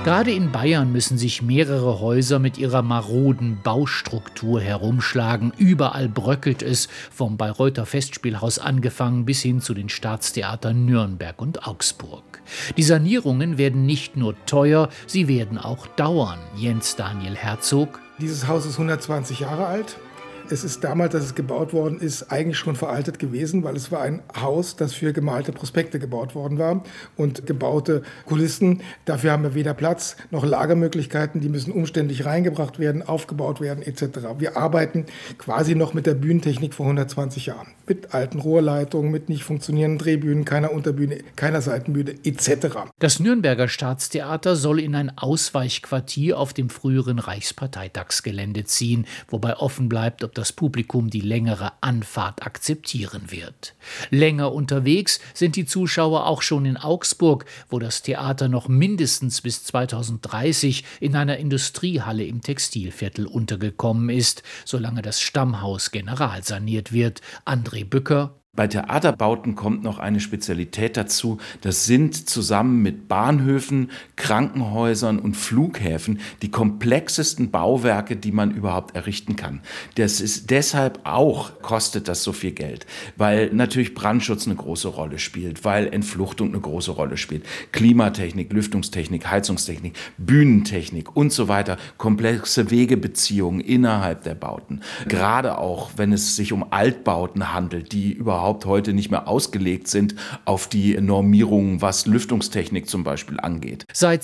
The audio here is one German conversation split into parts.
Gerade in Bayern müssen sich mehrere Häuser mit ihrer maroden Baustruktur herumschlagen. Überall bröckelt es, vom Bayreuther Festspielhaus angefangen bis hin zu den Staatstheatern Nürnberg und Augsburg. Die Sanierungen werden nicht nur teuer, sie werden auch dauern. Jens Daniel Herzog: Dieses Haus ist 120 Jahre alt. Es ist damals, als es gebaut worden ist, eigentlich schon veraltet gewesen, weil es war ein Haus, das für gemalte Prospekte gebaut worden war und gebaute Kulissen. Dafür haben wir weder Platz noch Lagermöglichkeiten. Die müssen umständlich reingebracht werden, aufgebaut werden etc. Wir arbeiten quasi noch mit der Bühnentechnik vor 120 Jahren. Mit alten Rohrleitungen, mit nicht funktionierenden Drehbühnen, keiner Unterbühne, keiner Seitenbühne etc. Das Nürnberger Staatstheater soll in ein Ausweichquartier auf dem früheren Reichsparteitagsgelände ziehen, wobei offen bleibt, ob das Publikum die längere Anfahrt akzeptieren wird. Länger unterwegs sind die Zuschauer auch schon in Augsburg, wo das Theater noch mindestens bis 2030 in einer Industriehalle im Textilviertel untergekommen ist, solange das Stammhaus generalsaniert wird. André Bücker: Bei Theaterbauten kommt noch eine Spezialität dazu. Das sind zusammen mit Bahnhöfen, Krankenhäusern und Flughäfen die komplexesten Bauwerke, die man überhaupt errichten kann. Das ist deshalb auch, kostet das so viel Geld, weil natürlich Brandschutz eine große Rolle spielt, weil Entfluchtung eine große Rolle spielt, Klimatechnik, Lüftungstechnik, Heizungstechnik, Bühnentechnik und so weiter, komplexe Wegebeziehungen innerhalb der Bauten. Gerade auch, wenn es sich um Altbauten handelt, die überhaupt heute nicht mehr ausgelegt sind auf die Normierungen, was Lüftungstechnik zum Beispiel angeht. Seit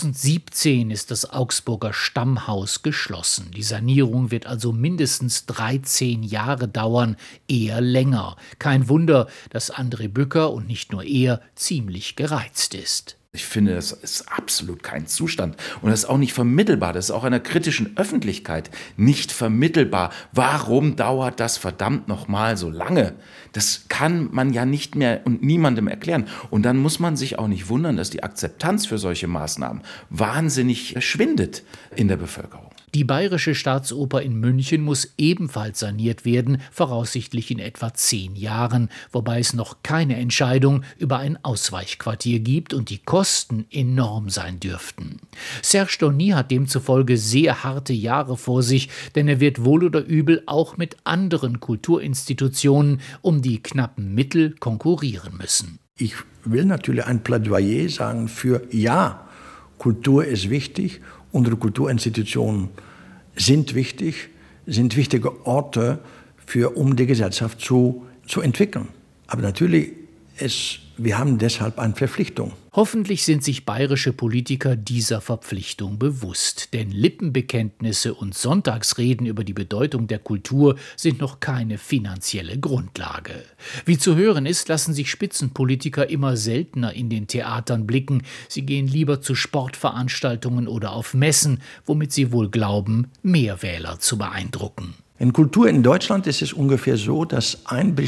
2017 ist das Augsburger Stammhaus geschlossen. Die Sanierung wird also mindestens 13 Jahre dauern, eher länger. Kein Wunder, dass André Bücker und nicht nur er ziemlich gereizt ist. Ich finde, das ist absolut kein Zustand und das ist auch nicht vermittelbar. Das ist auch einer kritischen Öffentlichkeit nicht vermittelbar. Warum dauert das verdammt nochmal so lange? Das kann man ja nicht mehr und niemandem erklären. Und dann muss man sich auch nicht wundern, dass die Akzeptanz für solche Maßnahmen wahnsinnig schwindet in der Bevölkerung. Die Bayerische Staatsoper in München muss ebenfalls saniert werden, voraussichtlich in etwa 10 Jahren, wobei es noch keine Entscheidung über ein Ausweichquartier gibt und die Kosten enorm sein dürften. Serge Donny hat demzufolge sehr harte Jahre vor sich, denn er wird wohl oder übel auch mit anderen Kulturinstitutionen um die knappen Mittel konkurrieren müssen. Ich will natürlich ein Plädoyer sagen für ja, Kultur ist wichtig. Unsere Kulturinstitutionen sind wichtig, sind wichtige Orte, um die Gesellschaft zu entwickeln. Aber natürlich, wir haben deshalb eine Verpflichtung. Hoffentlich sind sich bayerische Politiker dieser Verpflichtung bewusst, denn Lippenbekenntnisse und Sonntagsreden über die Bedeutung der Kultur sind noch keine finanzielle Grundlage. Wie zu hören ist, lassen sich Spitzenpolitiker immer seltener in den Theatern blicken. Sie gehen lieber zu Sportveranstaltungen oder auf Messen, womit sie wohl glauben, mehr Wähler zu beeindrucken. In Kultur in Deutschland ist es ungefähr so, dass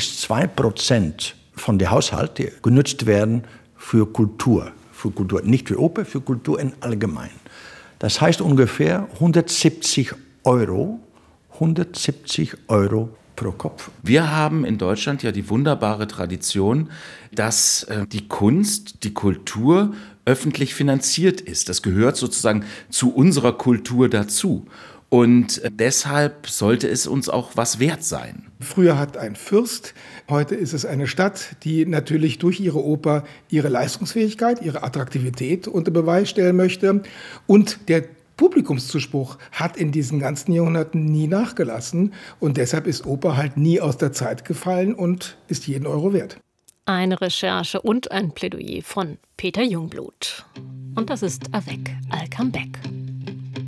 1-2% von den Haushalten genutzt werden für Kultur, nicht für Oper, für Kultur in allgemein. Das heißt ungefähr 170 Euro pro Kopf. Wir haben in Deutschland ja die wunderbare Tradition, dass die Kunst, die Kultur öffentlich finanziert ist. Das gehört sozusagen zu unserer Kultur dazu. Und deshalb sollte es uns auch was wert sein. Früher hat ein Fürst, heute ist es eine Stadt, die natürlich durch ihre Oper ihre Leistungsfähigkeit, ihre Attraktivität unter Beweis stellen möchte. Und der Publikumszuspruch hat in diesen ganzen Jahrhunderten nie nachgelassen. Und deshalb ist Oper halt nie aus der Zeit gefallen und ist jeden Euro wert. Eine Recherche und ein Plädoyer von Peter Jungblut. Und das ist Avec, I'll Come Back.